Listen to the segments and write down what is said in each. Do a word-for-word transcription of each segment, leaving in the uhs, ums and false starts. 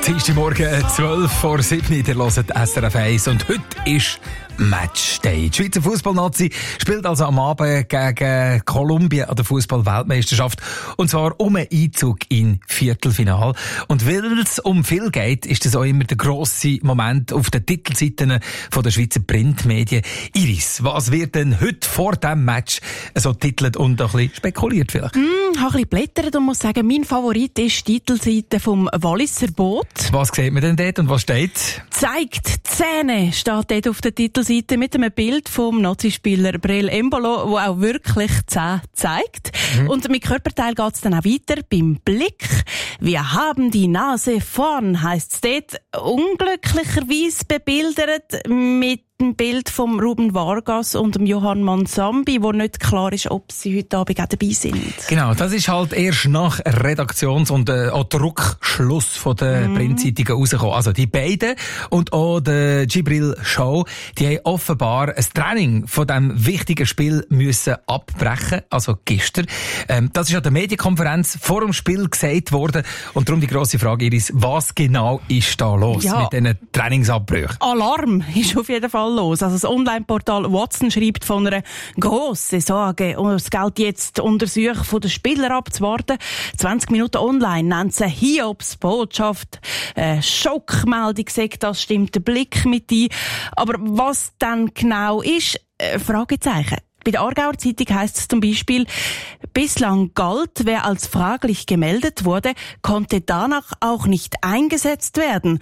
Dienstagmorgen, zwölf vor sieben, ihr hört S R F eins und heute ist Matchday. Die Schweizer Fußballnazi spielt also am Abend gegen Kolumbien an der Fußball-Weltmeisterschaft und zwar um einen Einzug in Viertelfinale. Und weil es um viel geht, ist das auch immer der grosse Moment auf den Titelseiten der Schweizer Printmedien. Iris, was wird denn heute vor diesem Match so titelt und ein bisschen spekuliert vielleicht? Mm, ich habe ein bisschen blättert und muss sagen, mein Favorit ist die Titelseite vom Walliser Boot. Was sieht man denn dort und was steht? Zeigt Zähne, steht dort auf der Titelseite mit einem Bild vom Nazispieler Brel Embolo, wo auch wirklich Zähne zeigt. Mhm. Und mit Körperteil geht es dann auch weiter beim Blick. Wir haben die Nase vorn, heisst es dort. Unglücklicherweise bebildert mit ein Bild vom Ruben Vargas und dem Johann Mansambi, wo nicht klar ist, ob sie heute Abend auch dabei sind. Genau, das ist halt erst nach Redaktions- und äh, auch Druckschluss von der mm. Printzeitungen rausgekommen. Also die beiden und auch der Gibril Show, die haben offenbar ein Training von diesem wichtigen Spiel müssen abbrechen, also gestern. Ähm, das ist an der Medienkonferenz vor dem Spiel gesagt worden und darum die grosse Frage, Iris, was genau ist da los ja. mit diesen Trainingsabbrüchen? Alarm ist auf jeden Fall los. Also das Online-Portal Watson schreibt von einer grossen Sorge und es gilt jetzt, Untersuchungen von den Spielern abzuwarten. zwanzig Minuten online nennt sie Hiobsbotschaft. Äh, Schockmeldung, sagt das, stimmt der Blick mit ein. Aber was dann genau ist, äh, Fragezeichen. Bei der Aargauer Zeitung heisst es zum Beispiel, bislang galt, wer als fraglich gemeldet wurde, konnte danach auch nicht eingesetzt werden.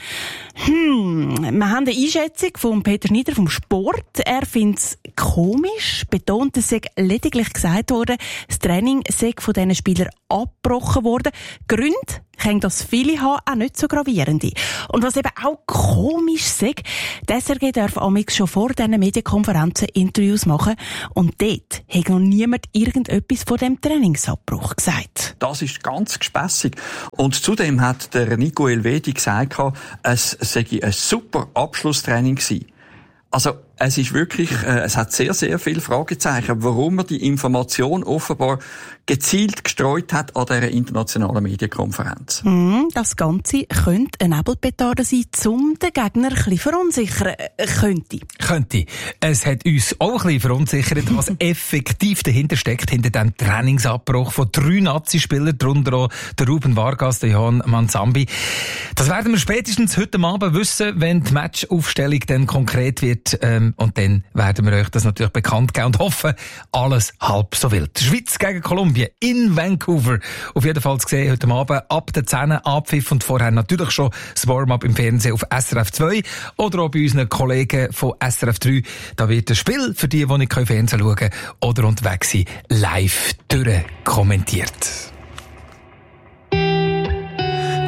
Hm, wir haben eine Einschätzung von Peter Schneider vom Sport. Er findet es komisch, betont, es sei lediglich gesagt worden, das Training sei von diesen Spielern abgebrochen worden. Gründe können das viele haben, auch nicht so gravierende. Und was eben auch komisch sei, die S R G darf amigs schon vor diesen Medienkonferenzen Interviews machen und dort hat noch niemand irgendetwas von dem Trainingsabbruch gesagt. Das ist ganz gespässig. Und zudem hat der Nico Elvedi gesagt, es sei ein super Abschlusstraining gewesen. Also, es ist wirklich, äh, es hat sehr, sehr viele Fragezeichen, warum man die Information offenbar gezielt gestreut hat an dieser internationalen Medienkonferenz. Mm, das Ganze könnte eine Nebelpetarde sein, um den Gegner ein bisschen verunsichern. Äh, könnte. Könnte. Es hat uns auch ein bisschen verunsichert, was effektiv dahinter steckt, hinter dem Trainingsabbruch von drei Nazi-Spielern, darunter auch der Ruben Vargas, der Johann Mansambi. Das werden wir spätestens heute Abend wissen, wenn die Matchaufstellung dann konkret wird. Ähm, und dann werden wir euch das natürlich bekannt geben und hoffen, alles halb so wild. Schweiz gegen Kolumbien in Vancouver. Auf jeden Fall zu sehen heute Abend ab der zehn Abpfiff und vorher natürlich schon das Warm-up im Fernsehen auf S R F zwei oder auch bei unseren Kollegen von S R F drei. Da wird das Spiel für die, die nicht Fernsehen schauen können oder unterwegs sind, live durchkommentiert.